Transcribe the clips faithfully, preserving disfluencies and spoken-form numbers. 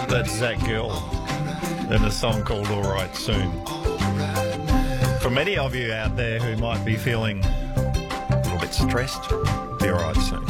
That's Zach Gill in a song called All Right Soon. For many of you out there who might be feeling a little bit stressed, be all right soon.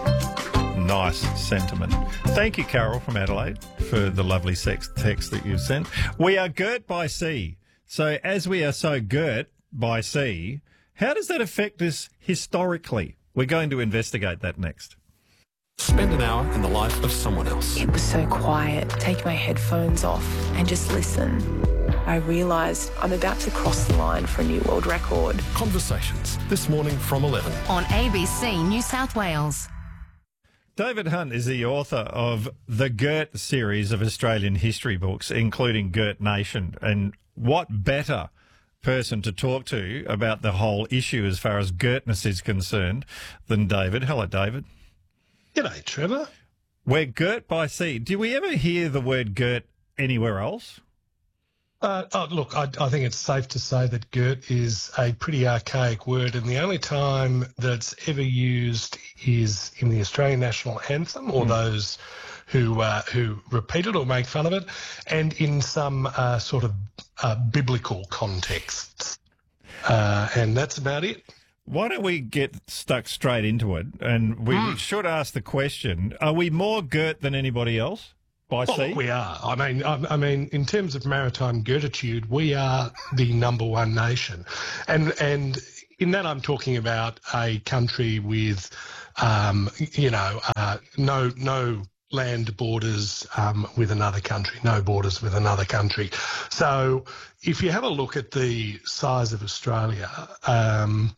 Nice sentiment. Thank you, Carol from Adelaide, for the lovely sex text that you've sent. We are girt by sea. So as we are so girt by sea, how does that affect us historically? We're going to investigate that next. Spend an hour in the life of someone else. It was so quiet. Take my headphones off and just listen. I realised I'm about to cross the line for a new world record. Conversations, this morning from eleven. On A B C New South Wales. David Hunt is the author of the Girt series of Australian history books, including Girt Nation. And what better person to talk to about the whole issue as far as Girtness is concerned than David. Hello, David. G'day, Trevor. We're girt by sea. Do we ever hear the word girt anywhere else? Uh, oh, look, I, I think it's safe to say that girt is a pretty archaic word, and the only time that it's ever used is in the Australian national anthem, or mm. those who uh, who repeat it or make fun of it, and in some uh, sort of uh, biblical contexts. Uh, and that's about it. Why don't we get stuck straight into it? And we mm. should ask the question, are we more girt than anybody else? By well, sea? We are. I mean, I, I mean, in terms of maritime girtitude, we are the number one nation, and and in that I'm talking about a country with, um, you know, uh, no no land borders um, with another country, no borders with another country. So if you have a look at the size of Australia. Um,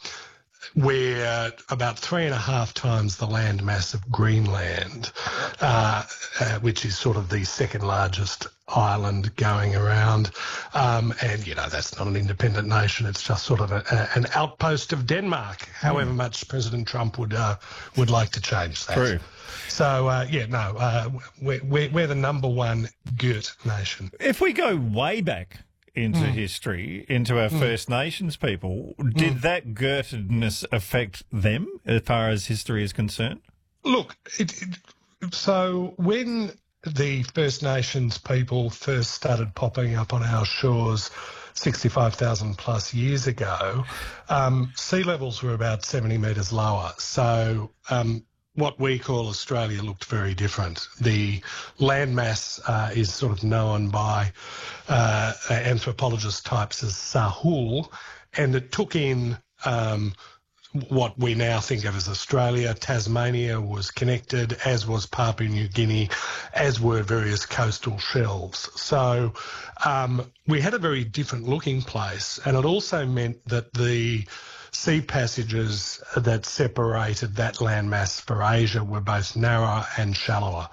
We're about three and a half times the land mass of Greenland, uh, uh, which is sort of the second largest island going around. Um, and, you know, that's not an independent nation. It's just sort of a, a, an outpost of Denmark, however much President Trump would uh, would like to change that. True. So, uh, yeah, no, uh, we're, we're, we're the number one girt nation. If we go way back into mm. history, into our mm. First Nations people, did mm. that girtedness affect them as far as history is concerned? Look, it, it, so when the First Nations people first started popping up on our shores sixty-five thousand plus years ago, um, sea levels were about seventy metres lower. So um, what we call Australia looked very different. The landmass uh, is sort of known by uh, anthropologist types as Sahul, and it took in um, what we now think of as Australia. Tasmania was connected, as was Papua New Guinea, as were various coastal shelves. So um, we had a very different looking place, and it also meant that the sea passages that separated that landmass for Asia were both narrower and shallower.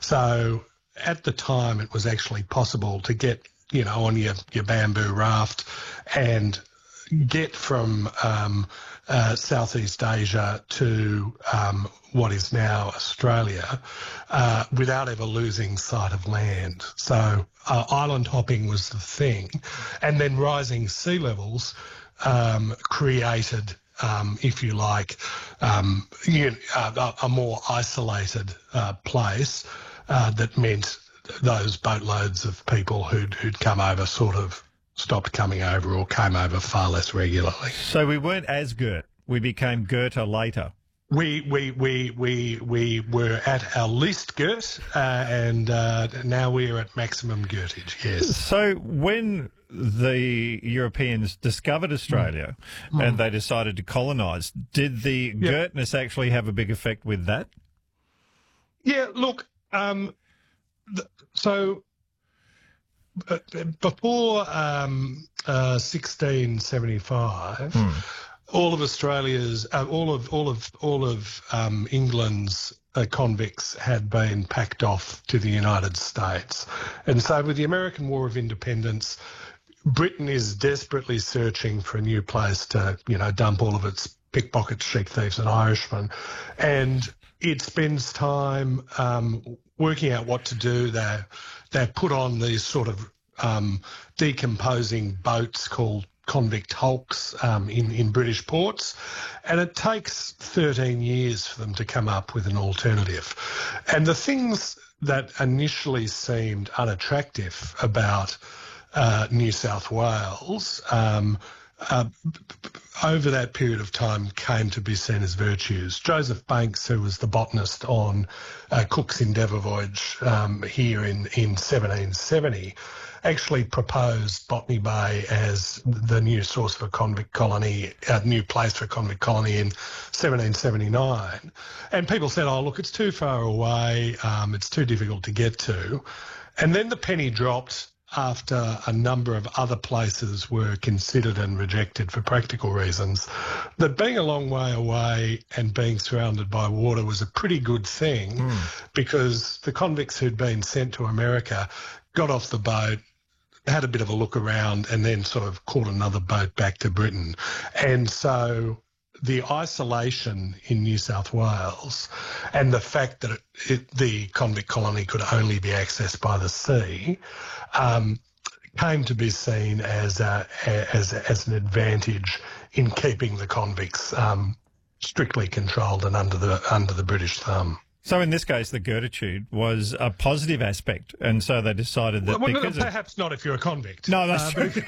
So at the time, it was actually possible to get, you know, on your, your bamboo raft and get from um, uh, Southeast Asia to um, what is now Australia uh, without ever losing sight of land. So uh, island hopping was the thing. And then rising sea levels Um, created, um, if you like, um, you know, a, a more isolated uh, place uh, that meant those boatloads of people who'd, who'd come over sort of stopped coming over or came over far less regularly. So we weren't as girt. We became girter later. We we we we we were at our least girt, uh, and uh, now we are at maximum girtage. Yes. So when the Europeans discovered Australia mm. and they decided to colonise, did the yeah. girtness actually have a big effect with that? Yeah. Look. Um, th- so uh, before um, uh, sixteen seventy-five. Mm. All of Australia's, uh, all of all of all of um, England's uh, convicts had been packed off to the United States, and so with the American War of Independence, Britain is desperately searching for a new place to, you know, dump all of its pickpockets, chic thieves, and Irishmen, and it spends time um, working out what to do. They they put on these sort of um, decomposing boats called convict hulks um, in, in British ports, and it takes thirteen years for them to come up with an alternative. And the things that initially seemed unattractive about uh, New South Wales, um, uh, over that period of time came to be seen as virtues. Joseph Banks, who was the botanist on uh, Cook's Endeavour voyage um, here in, in seventeen seventy, actually proposed Botany Bay as the new source of a convict colony, a new place for a convict colony in seventeen seventy-nine. And people said, oh, look, it's too far away, um, it's too difficult to get to. And then the penny dropped after a number of other places were considered and rejected for practical reasons, that being a long way away and being surrounded by water was a pretty good thing mm. because the convicts who'd been sent to America got off the boat, had a bit of a look around and then sort of caught another boat back to Britain. And so the isolation in New South Wales and the fact that it, it, the convict colony could only be accessed by the sea um, came to be seen as, a, as, as an advantage in keeping the convicts um, strictly controlled and under the, under the British thumb. So in this case, the Gertitude was a positive aspect, and so they decided that well, because perhaps of... not if you're a convict. No, that's uh, true.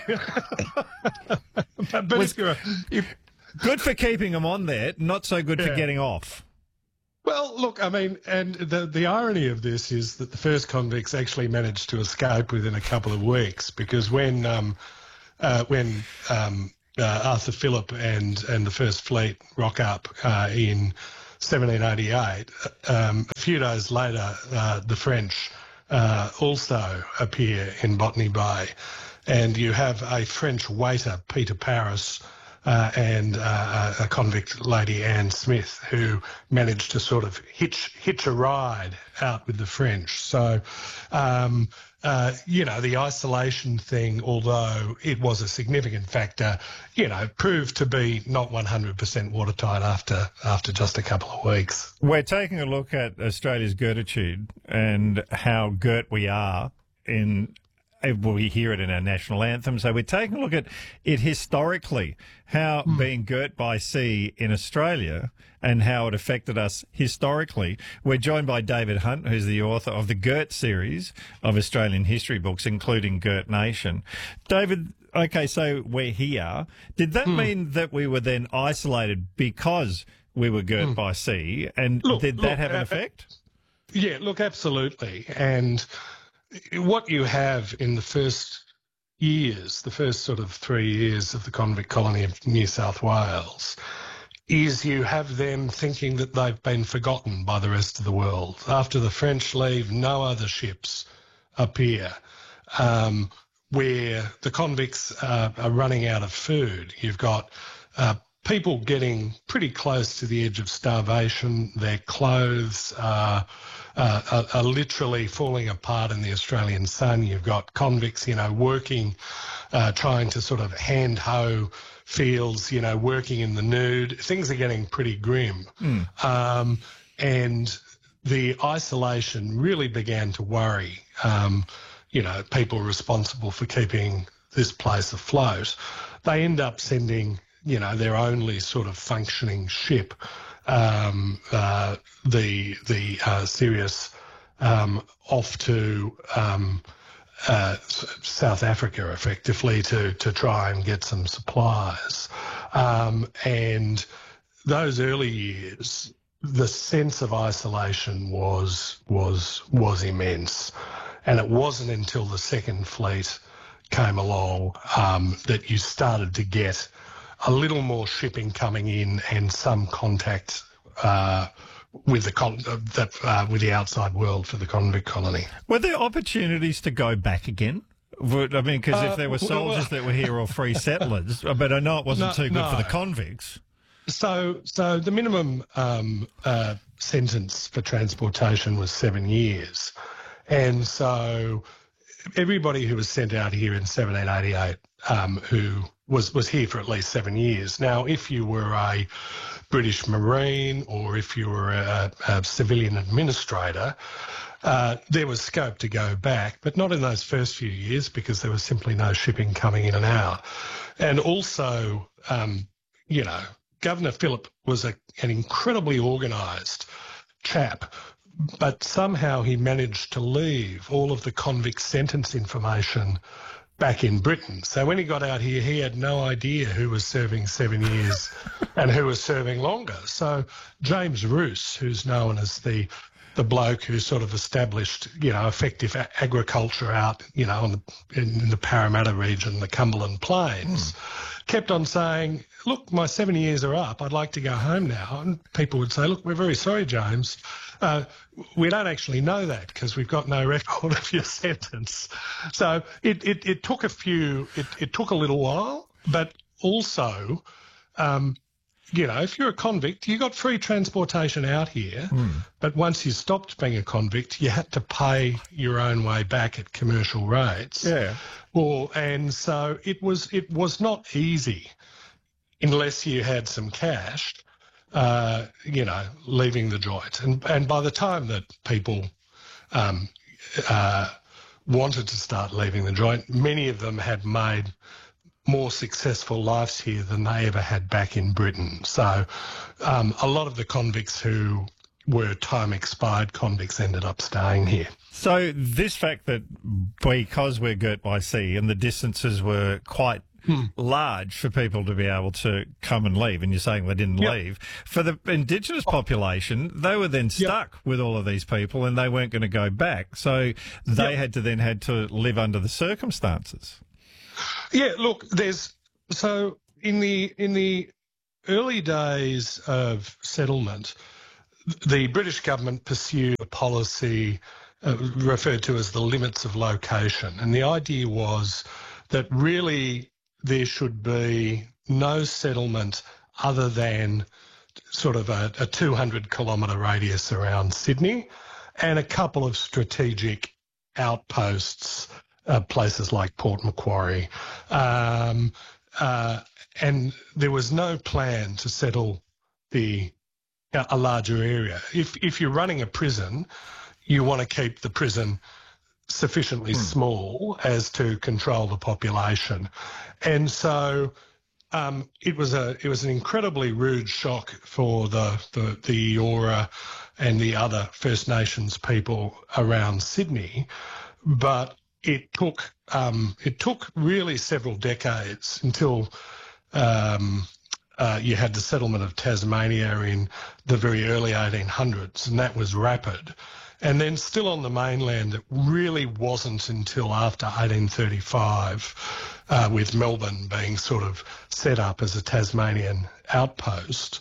But, but, but if you're a, if... good for keeping them on there, not so good yeah. for getting off. Well, look, I mean, and the the irony of this is that the first convicts actually managed to escape within a couple of weeks, because when um, uh, when um, uh, Arthur Phillip and and the First Fleet rock up uh, in seventeen eighty-eight, um, a few days later, uh, the French uh, also appear in Botany Bay, and you have a French waiter, Peter Paris, uh, and uh, a convict lady, Anne Smith, who managed to sort of hitch hitch a ride out with the French. So, um, uh, you know, the isolation thing, although it was a significant factor, you know, proved to be not one hundred percent watertight after after just a couple of weeks. We're taking a look at Australia's Gertitude and how girt we are in. Well, we hear it in our national anthem. So we're taking a look at it historically, how mm. being girt by sea in Australia and how it affected us historically. We're joined by David Hunt, who's the author of the Girt series of Australian history books, including Girt Nation. David, okay, so we're here. Did that mm. mean that we were then isolated because we were girt mm. by sea? And look, did that look, have an uh, effect? Yeah, look, absolutely. And what you have in the first years, the first sort of three years of the convict colony of New South Wales, is you have them thinking that they've been forgotten by the rest of the world. After the French leave, no other ships appear. Um, where the convicts uh, are running out of food, you've got uh, people getting pretty close to the edge of starvation. Their clothes are Uh, are, are literally falling apart in the Australian sun. You've got convicts, you know, working, uh, trying to sort of hand hoe fields, you know, working in the nude. Things are getting pretty grim. Mm. Um, and the isolation really began to worry, um, you know, people responsible for keeping this place afloat. They end up sending, you know, their only sort of functioning ship, Um, uh, the the uh, Sirius um, off to um, uh, South Africa, effectively to to try and get some supplies. Um, and those early years, the sense of isolation was was was immense, and it wasn't until the Second Fleet came along um, that you started to get a little more shipping coming in and some contact uh, with the con- uh, that uh, with the outside world for the convict colony. Were there opportunities to go back again? I mean, because uh, if there were soldiers well, that were here or free settlers, but I know it wasn't no, too good no. for the convicts. So, so the minimum um, uh, sentence for transportation was seven years, and so everybody who was sent out here in seventeen eighty-eight um, who was, was here for at least seven years. Now, if you were a British Marine or if you were a, a civilian administrator, uh, there was scope to go back, but not in those first few years because there was simply no shipping coming in and out. And also, um, you know, Governor Phillip was a, an incredibly organised chap. but somehow he managed to leave all of the convict sentence information back in Britain. So when he got out here, he had no idea who was serving seven years and who was serving longer. So James Roos, who's known as the the bloke who sort of established, you know, effective a- agriculture out, you know, in the, in the Parramatta region, the Cumberland Plains, mm. kept on saying, look, my seven years are up. I'd like to go home now. And people would say, look, we're very sorry, James. Uh, we don't actually know that because we've got no record of your sentence. So it, it, it took a few, it, it took a little while, but also, um, you know, if you're a convict, you got free transportation out here, mm. but once you stopped being a convict, you had to pay your own way back at commercial rates. Yeah. Or, and so it was, it was not easy unless you had some cash, uh, you know, leaving the joint. And, and by the time that people um, uh, wanted to start leaving the joint, many of them had made more successful lives here than they ever had back in Britain. So um, a lot of the convicts who were time expired convicts ended up staying here. So this fact that because we're girt by sea and the distances were quite hmm. large for people to be able to come and leave, and you're saying they didn't yep. leave, for the Indigenous population, they were then stuck yep. with all of these people and they weren't going to go back. So they yep. had to then had to live under the circumstances. Yeah, look, there's so in the in the early days of settlement, the British government pursued a policy uh, referred to as the limits of location, and the idea was that really there should be no settlement other than sort of a, a two hundred kilometre radius around Sydney, and a couple of strategic outposts. Uh, places like Port Macquarie, um, uh, and there was no plan to settle the uh, a larger area. If if you're running a prison, you want to keep the prison sufficiently hmm. small as to control the population, and so um, it was a it was an incredibly rude shock for the the the Eora and the other First Nations people around Sydney, but It took um, it took really several decades until um, uh, you had the settlement of Tasmania in the very early eighteen hundreds, and that was rapid. And then still on the mainland, it really wasn't until after eighteen thirty-five, uh, with Melbourne being sort of set up as a Tasmanian outpost,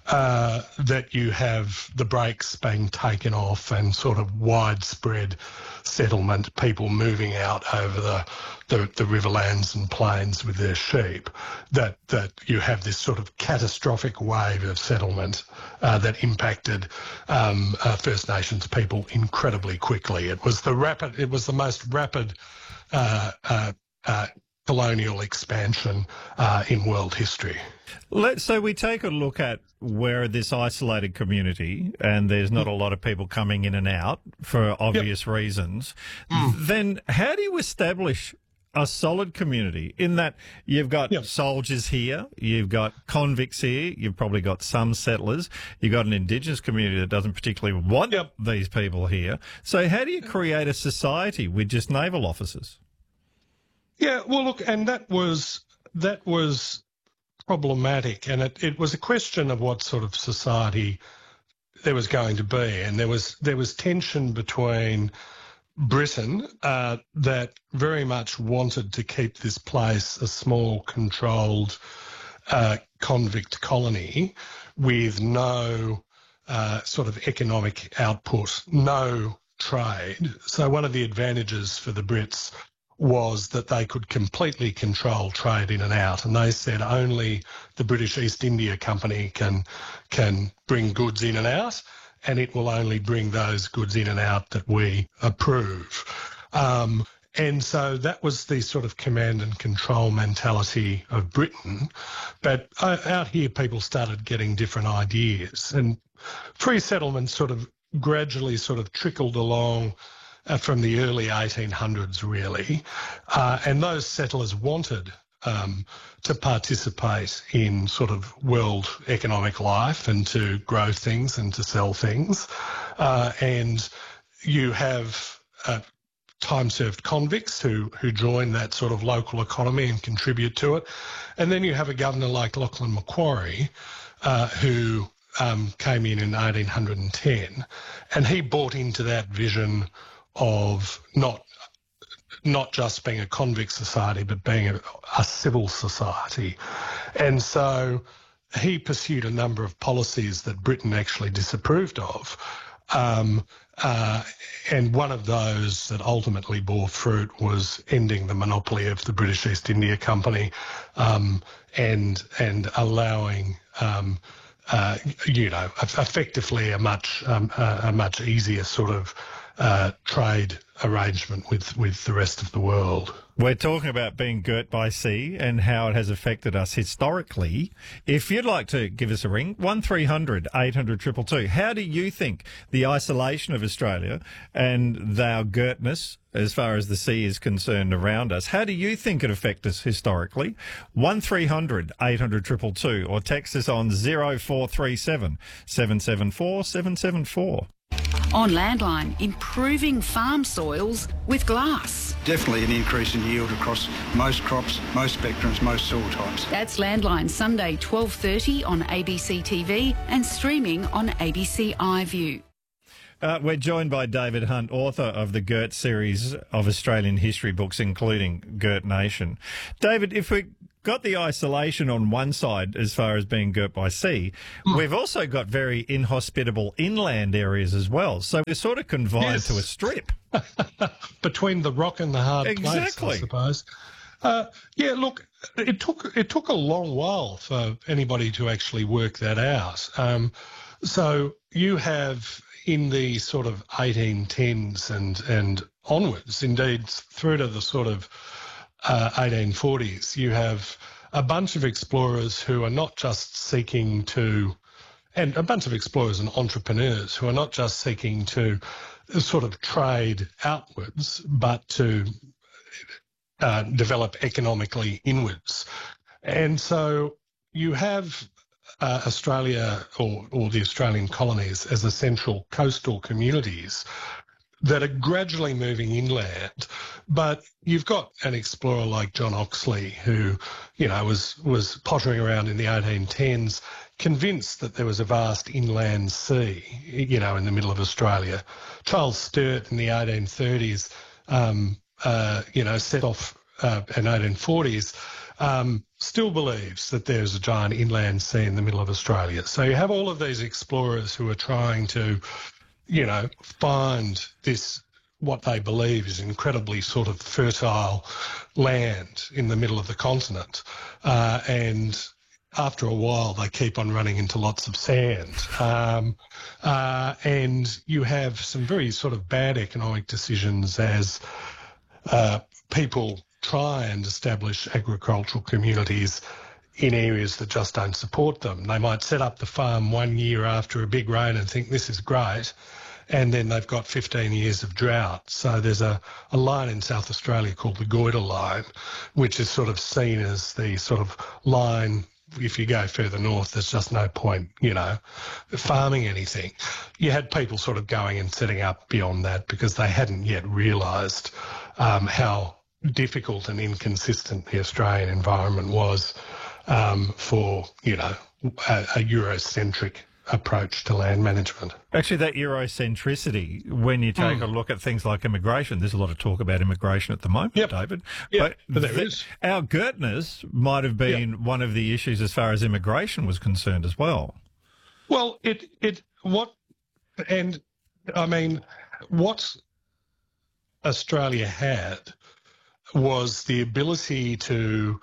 uh, that you have the brakes being taken off and sort of widespread settlement, people moving out over the, the, the riverlands and plains with their sheep, that, that you have this sort of catastrophic wave of settlement uh, that impacted um, uh, First Nations people incredibly quickly. It was the rapid, it was the most rapid uh, uh, uh, colonial expansion uh, in world history. Let's, so we take a look at where this isolated community, and there's not a lot of people coming in and out for obvious yep. reasons, mm. then how do you establish a solid community in that you've got yep. soldiers here, you've got convicts here, you've probably got some settlers, you've got an Indigenous community that doesn't particularly want yep. these people here. So how do you create a society with just naval officers? Yeah, well, look, and that was that was problematic, and it, it was a question of what sort of society there was going to be, and there was there was tension between Britain uh, that very much wanted to keep this place a small, controlled uh, convict colony with no uh, sort of economic output, no trade. So one of the advantages for the Brits was that they could completely control trade in and out, and they said only the British East India Company can can bring goods in and out, and it will only bring those goods in and out that we approve. Um, and so that was the sort of command and control mentality of Britain. But uh, out here, people started getting different ideas, and free settlement sort of gradually sort of trickled along Uh, from the early eighteen hundreds, really, uh, and those settlers wanted um, to participate in sort of world economic life and to grow things and to sell things. uh, and you have uh, time-served convicts who, who join that sort of local economy and contribute to it. And then you have a governor like Lachlan Macquarie, uh, who um, came in in eighteen ten, and he bought into that vision of not not just being a convict society, but being a, a civil society. And so he pursued a number of policies that Britain actually disapproved of. Um, uh, and one of those that ultimately bore fruit was ending the monopoly of the British East India Company, um, and and allowing um, uh, you know effectively a much um, a, a much easier sort of uh, trade arrangement with with the rest of the world. We're talking about being girt by sea and how it has affected us historically. If you'd like to give us a ring, one three hundred eight hundred two two two. How do you think the isolation of Australia and our girtness, as far as the sea is concerned around us, how do you think it affects us historically? one three hundred eight hundred two two two, or text us on zero four three seven seven seven four seven seven four. On Landline, improving farm soils with glass. Definitely an increase in yield across most crops, most spectrums, most soil types. That's Landline, Sunday twelve thirty on A B C T V and streaming on A B C iView. Uh, we're joined by David Hunt, author of the Girt series of Australian history books, including Girt Nation. David, if we got the isolation on one side as far as being girt by sea, mm. we've also got very inhospitable inland areas as well. So we're sort of confined yes. to a strip. Between the rock and the hard exactly. place, I suppose. Uh, yeah, look, it took it took a long while for anybody to actually work that out. Um, so you have in the sort of eighteen tens and, and onwards, indeed through to the sort of uh, eighteen forties, you have a bunch of explorers who are not just seeking to, and a bunch of explorers and entrepreneurs who are not just seeking to sort of trade outwards, but to uh, develop economically inwards. And so you have uh, Australia or, or the Australian colonies as essential coastal communities that are gradually moving inland. But you've got an explorer like John Oxley who, you know, was, was pottering around in the eighteen tens, convinced that there was a vast inland sea, you know, in the middle of Australia. Charles Sturt in the eighteen thirties, um, uh, you know, set off uh, in eighteen forties, um, still believes that there's a giant inland sea in the middle of Australia. So you have all of these explorers who are trying to, you know, find this, what they believe is incredibly sort of fertile land in the middle of the continent. Uh, and after a while, they keep on running into lots of sand. Um, uh, and you have some very sort of bad economic decisions as uh, people try and establish agricultural communities in areas that just don't support them. They might set up the farm one year after a big rain and think this is great, and then they've got fifteen years of drought. So there's a, a line in South Australia called the Goyder Line, which is sort of seen as the sort of line, if you go further north, there's just no point, you know, farming anything. You had people sort of going and setting up beyond that because they hadn't yet realised um, how difficult and inconsistent the Australian environment was um, for, you know, a, a Eurocentric approach to land management. Actually, that Eurocentricity, when you take mm. a look at things like immigration, there's a lot of talk about immigration at the moment, yep. David. Yep. But there th- is. Our girtness might have been yep. one of the issues as far as immigration was concerned as well. Well, it, it, what, and I mean, what Australia had was the ability to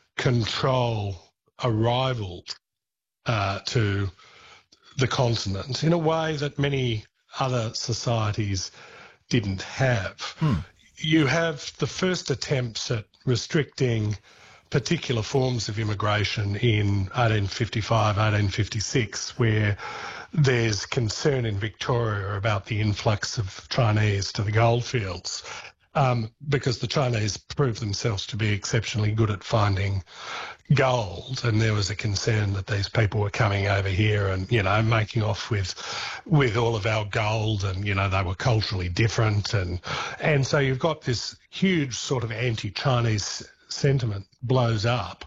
control arrival uh, to the continent in a way that many other societies didn't have. Hmm. You have the first attempts at restricting particular forms of immigration in eighteen fifty-five, eighteen fifty-six, where there's concern in Victoria about the influx of Chinese to the goldfields. um, because the Chinese proved themselves to be exceptionally good at finding gold, and there was a concern that these people were coming over here and, you know, making off with with all of our gold, and, you know, they were culturally different, and and so you've got this huge sort of anti-Chinese sentiment blows up,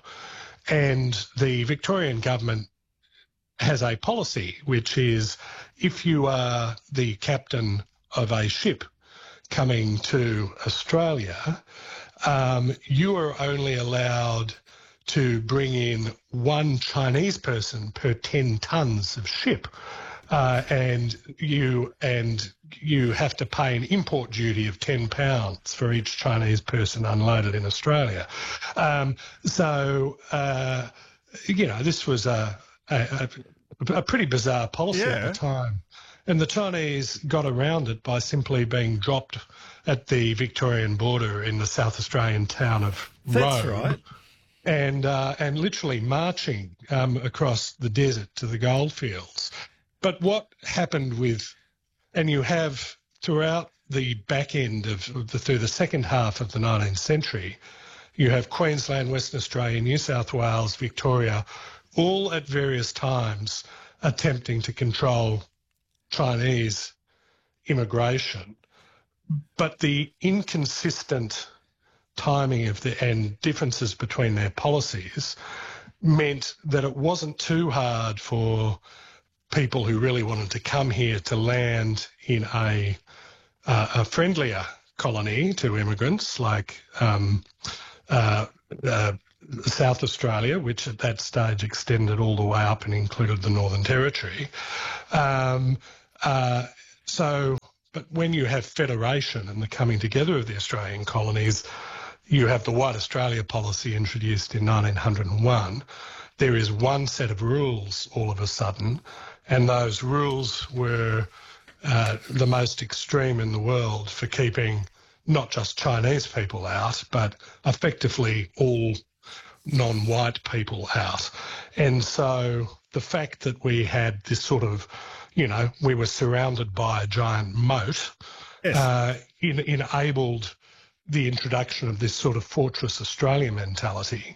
and the Victorian government has a policy which is, if you are the captain of a ship coming to Australia, um, you are only allowed to bring in one Chinese person per ten tonnes of ship, uh, and you and you have to pay an import duty of ten pounds for each Chinese person unloaded in Australia. Um, so uh, you know, this was a, a, a pretty bizarre policy Yeah. at the time, and the Chinese got around it by simply being dropped at the Victorian border in the South Australian town of That's Rome. right. And uh, and literally marching um, across the desert to the goldfields. But what happened with, and you have throughout the back end of the, through the second half of the nineteenth century, you have Queensland, Western Australia, New South Wales, Victoria, all at various times attempting to control Chinese immigration. But the inconsistent timing of the and differences between their policies meant that it wasn't too hard for people who really wanted to come here to land in a uh, a friendlier colony to immigrants, like um, uh, uh, South Australia, which at that stage extended all the way up and included the Northern Territory. Um, uh, so, but when you have federation and the coming together of the Australian colonies, you have the White Australia policy introduced in nineteen oh one. There is one set of rules all of a sudden, and those rules were uh, the most extreme in the world for keeping not just Chinese people out, but effectively all non-white people out. And so the fact that we had this sort of, you know, we were surrounded by a giant moat, Yes. uh, in, enabled the introduction of this sort of fortress Australia mentality,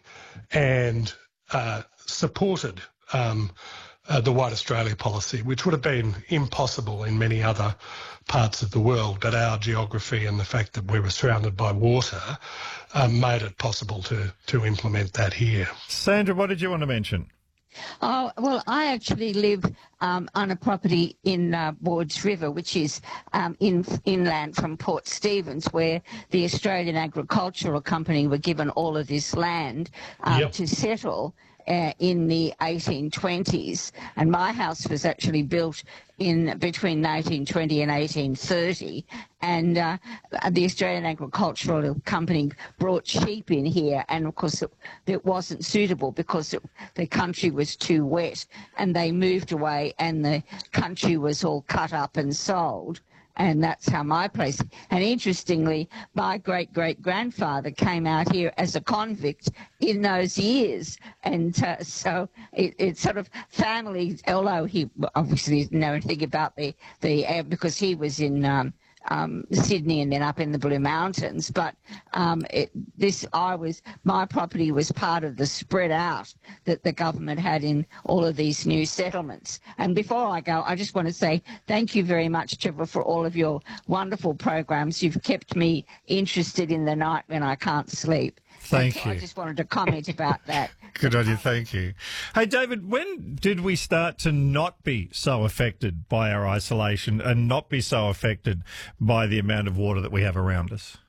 and uh, supported um, uh, the White Australia policy, which would have been impossible in many other parts of the world, but our geography and the fact that we were surrounded by water um, made it possible to, to implement that here. Sandra, what did you want to mention? Oh, well, I actually live um, on a property in uh, Wards River, which is um, in, inland from Port Stephens, where the Australian Agricultural Company were given all of this land um, Yep. to settle uh, in the eighteen twenties. And my house was actually built in between nineteen twenty and eighteen thirty. And uh, the Australian Agricultural Company brought sheep in here, and of course it, it wasn't suitable because it, the country was too wet, and they moved away and the country was all cut up and sold. And that's how my place. And interestingly, my great-great-grandfather came out here as a convict in those years. And uh, so it, it's sort of family, although he obviously didn't know anything about the, the uh, because he was in um, um, Sydney and then up in the Blue Mountains. But um, it, this, I was, my property was part of the spread out that the government had in all of these new settlements. And before I go, I just want to say thank you very much, Trevor, for all of your wonderful programs. You've kept me interested in the night when I can't sleep. Thank I you. just wanted to comment about that. Good on you, thank you. Hey, David, when did we start to not be so affected by our isolation and not be so affected by the amount of water that we have around us?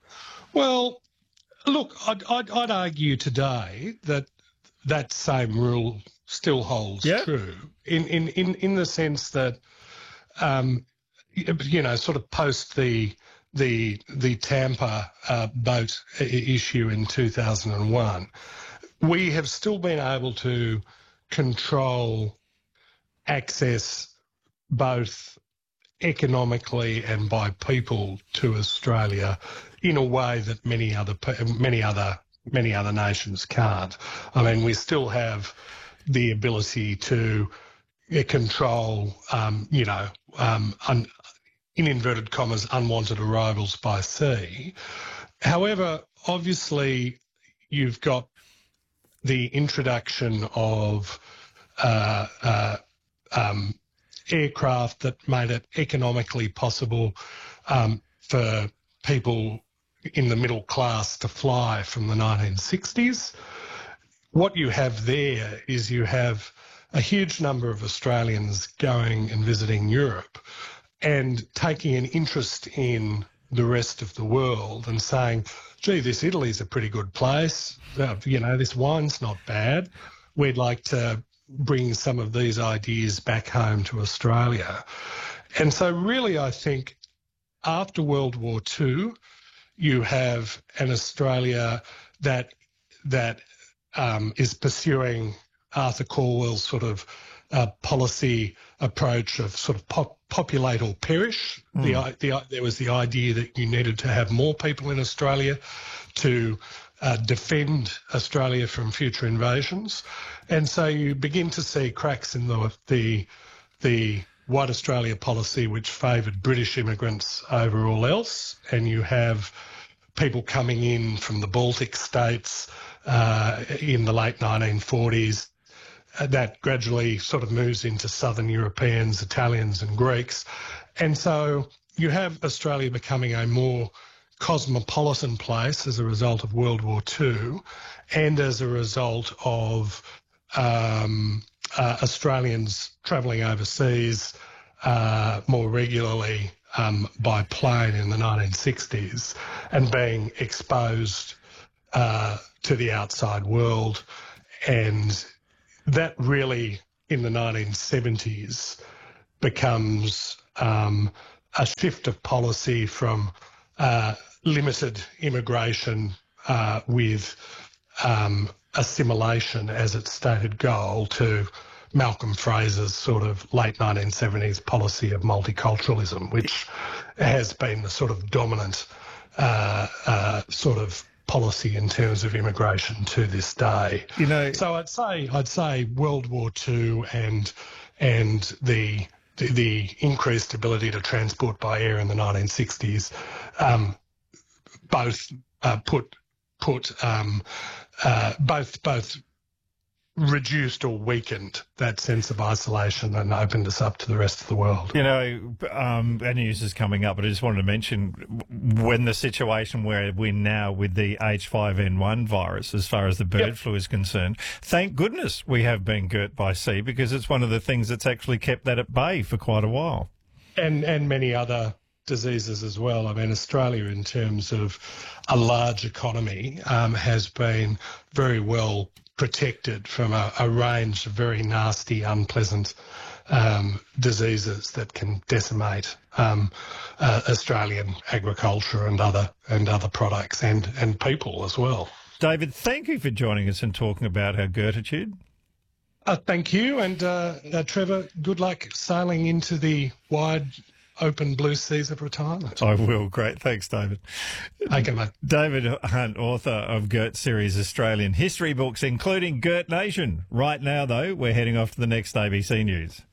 Well, look, I'd, I'd, I'd argue today that that same rule still holds Yeah. true in, in, in, in the sense that, um, you know, sort of post the the the Tampa uh, boat i- issue in two thousand one, we have still been able to control access both economically and by people to Australia in a way that many other pe- many other many other nations can't. I mean, we still have the ability to uh, control, um, you know, um, un- in inverted commas, unwanted arrivals by sea. However, obviously, you've got the introduction of uh, uh, um, aircraft that made it economically possible um, for people in the middle class to fly from the nineteen sixties. What you have there is you have a huge number of Australians going and visiting Europe and taking an interest in the rest of the world and saying, gee, this Italy's a pretty good place. Uh, you know, this wine's not bad. We'd like to bring some of these ideas back home to Australia. And so really, I think after World War Two, you have an Australia that that um, is pursuing Arthur Calwell's sort of uh, policy approach of sort of pop, populate or perish. Mm. The, the, there was the idea that you needed to have more people in Australia to uh, defend Australia from future invasions. And so you begin to see cracks in the the, the White Australia policy, which favoured British immigrants over all else, and you have people coming in from the Baltic states uh, in the late nineteen forties. Uh, that gradually sort of moves into Southern Europeans, Italians and Greeks. And so you have Australia becoming a more cosmopolitan place as a result of World War Two and as a result of um, uh, Australians travelling overseas uh, more regularly um, by plane in the nineteen sixties and being exposed uh, to the outside world. And that really, in the nineteen seventies, becomes um, a shift of policy from uh, limited immigration uh, with um, assimilation as its stated goal to Malcolm Fraser's sort of late nineteen seventies policy of multiculturalism, which has been the sort of dominant uh, uh, sort of policy in terms of immigration to this day. You know, so I'd say I'd say World War Two and and the the, the increased ability to transport by air in the nineteen sixties um, both uh, put put um, uh, both both reduced or weakened that sense of isolation and opened us up to the rest of the world. You know, um, our news is coming up, but I just wanted to mention when the situation where we're now with the H five N one virus, as far as the bird yep. flu is concerned, thank goodness we have been girt by sea, because it's one of the things that's actually kept that at bay for quite a while. And and many other diseases as well. I mean, Australia, in terms of a large economy, um, has been very well protected from a, a range of very nasty, unpleasant um, diseases that can decimate um, uh, Australian agriculture and other and other products and, and people as well. David, thank you for joining us and talking about our Gertitude. Uh, thank you, and uh, uh, Trevor, good luck sailing into the wide open blue seas of retirement. I will. Great. Thanks, David. Okay, mate. David Hunt, author of Gert Series Australian history books, including Gert Nation. Right now, though, we're heading off to the next A B C News.